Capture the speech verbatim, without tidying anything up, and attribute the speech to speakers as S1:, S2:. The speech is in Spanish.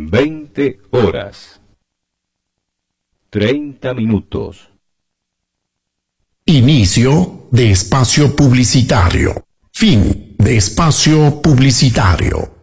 S1: veinte horas, treinta minutos.
S2: Inicio de espacio publicitario. Fin de espacio publicitario.